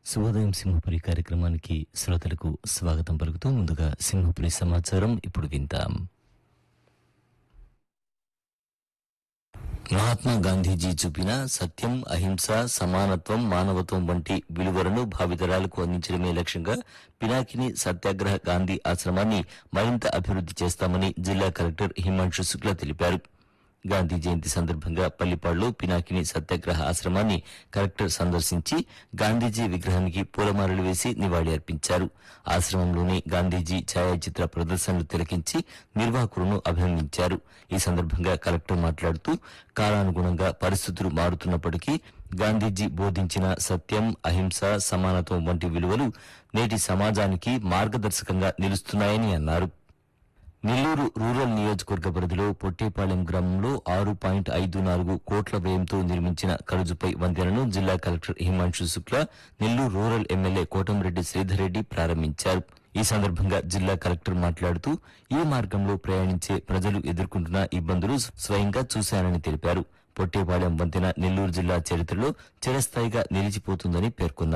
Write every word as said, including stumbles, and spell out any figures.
శుభోదయం సింహపురి కార్యక్రమానికి శ్రోతలకు స్వాగతం పలుకుతూ ముందుగా సింహపురి సమాచారం ఇప్పుడు వింటాం. మహాత్మా గాంధీజీ చూపిన సత్యం, అహింస, సమానత్వం, మానవత్వం వంటి విలువలను భావితరాలకు అందించడమే లక్ష్యంగా పినాకిని సత్యాగ్రహ గాంధీ ఆశ్రమాన్ని మరింత అభివృద్ధి చేస్తామని జిల్లా కలెక్టర్ హిమాంశు శుక్లా తెలిపారు. గాంధీ జయంతి సందర్భంగా పల్లిపాడులో పినాకిని సత్యాగ్రహ ఆశ్రమాన్ని కలెక్టర్ సందర్శించి గాంధీజీ విగ్రహానికి పూలమాలలు వేసి నివాళి అర్పించారు. ఆశ్రమంలోని గాంధీజీ ఛాయాచిత్ర ప్రదర్శనలు తిలకించి నిర్వాహకులను అభినందించారు. ఈ సందర్భంగా కలెక్టర్ మాట్లాడుతూ కాలానుగుణంగా పరిస్థితులు మారుతున్నప్పటికీ గాంధీజీ బోధించిన సత్యం, అహింస, సమానత్వం వంటి విలువలు నేటి సమాజానికి మార్గదర్శకంగా నిలుస్తున్నాయని అన్నారు. నెల్లూరు రూరల్ నియోజకవర్గ పరిధిలో పొట్టేపాలెం గ్రామంలో ఆరు పాయింట్ ఐదు నాలుగు కోట్ల వ్యయంతో నిర్మించిన కలుజుపై వంతెనను జిల్లా collector Himanshu Shukla, Nellore rural MLA Kotamreddy Sridhar Reddy ప్రారంభించారు. ఈ సందర్భంగా జిల్లా కలెక్టర్ మాట్లాడుతూ ఈ మార్గంలో ప్రయాణించే ప్రజలు ఎదుర్కొంటున్న ఇబ్బందులు స్వయంగా చూశానని తెలిపారు. పొట్టేపాలెం వంతెన నెల్లూరు జిల్లా చరిత్రలో చిరస్థాయిగా నిలిచిపోతుందని పేర్కొన్నారు.